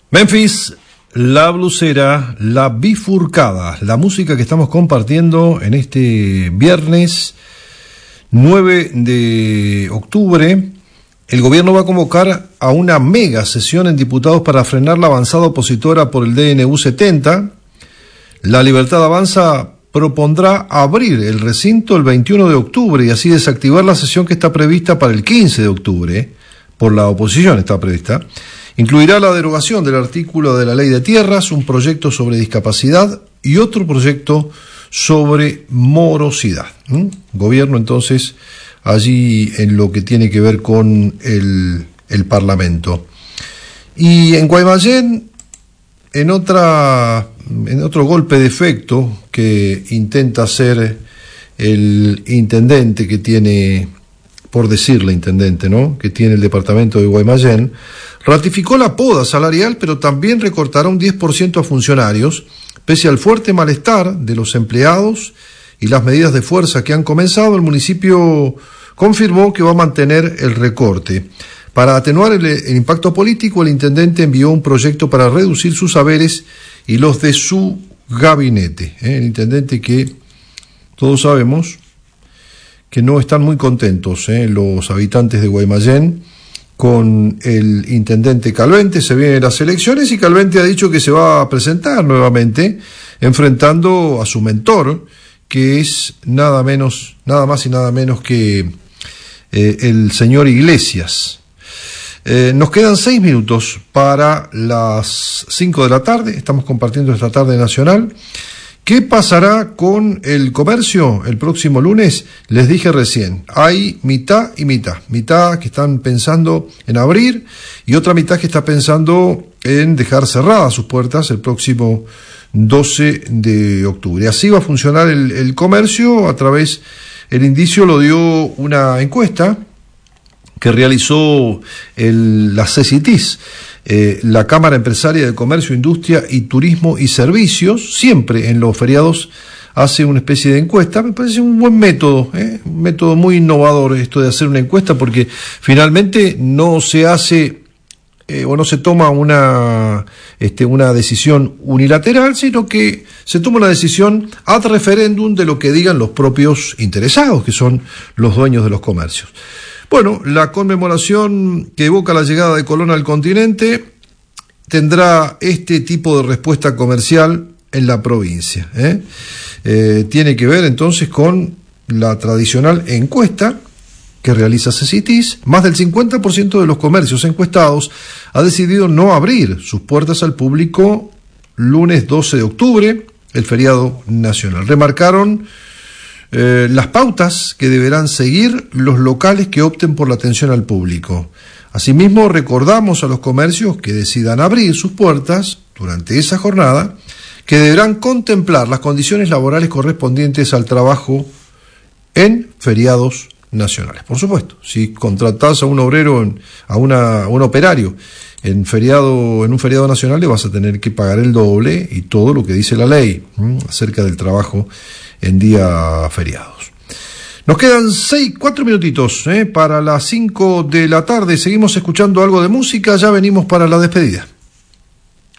Memphis, La Blusera, La Bifurcada, la música que estamos compartiendo en este viernes 9 de octubre. El gobierno va a convocar a una mega sesión en diputados para frenar la avanzada opositora por el DNU 70. La Libertad Avanza propondrá abrir el recinto el 21 de octubre y así desactivar la sesión que está prevista para el 15 de octubre, por la oposición está prevista. Incluirá la derogación del artículo de la Ley de Tierras, un proyecto sobre discapacidad y otro proyecto sobre morosidad. Gobierno entonces allí en lo que tiene que ver con el Parlamento. Y en Guaymallén, en otro golpe de efecto que intenta hacer el intendente que tiene, por decirle intendente, ¿no?, que tiene el departamento de Guaymallén, ratificó la poda salarial, pero también recortará un 10% a funcionarios, pese al fuerte malestar de los empleados y las medidas de fuerza que han comenzado. El municipio confirmó que va a mantener el recorte. Para atenuar el impacto político, el intendente envió un proyecto para reducir sus haberes y los de su gabinete. El intendente que todos sabemos que no están muy contentos, los habitantes de Guaymallén, con el intendente Calvente. Se vienen las elecciones y Calvente ha dicho que se va a presentar nuevamente, enfrentando a su mentor, que es nada más y nada menos que el señor Iglesias. Nos quedan 6 minutos para las 5 de la tarde. Estamos compartiendo esta tarde nacional. ¿Qué pasará con el comercio el próximo lunes? Les dije recién, hay mitad y mitad. Mitad que están pensando en abrir y otra mitad que está pensando en dejar cerradas sus puertas el próximo 12 de octubre. Así va a funcionar el comercio a través, el indicio lo dio una encuesta que realizó la CECITIS, la Cámara Empresaria de Comercio, Industria y Turismo y Servicios. Siempre en los feriados hace una especie de encuesta. Me parece un buen método, un método muy innovador esto de hacer una encuesta, porque finalmente no se hace o no se toma una decisión unilateral, sino que se toma una decisión ad referéndum de lo que digan los propios interesados, que son los dueños de los comercios. Bueno, la conmemoración que evoca la llegada de Colón al continente tendrá este tipo de respuesta comercial en la provincia. Tiene que ver entonces con la tradicional encuesta que realiza CECITIS. Más del 50% de los comercios encuestados ha decidido no abrir sus puertas al público lunes 12 de octubre, el feriado nacional. Remarcaron las pautas que deberán seguir los locales que opten por la atención al público. Asimismo, recordamos a los comercios que decidan abrir sus puertas durante esa jornada que deberán contemplar las condiciones laborales correspondientes al trabajo en feriados nacionales. Por supuesto, si contratás a un obrero, a un operario en un feriado nacional, le vas a tener que pagar el doble y todo lo que dice la ley acerca del trabajo en día feriados. Nos quedan 4 minutitos para las 5 de la tarde. Seguimos escuchando algo de música. Ya venimos para la despedida.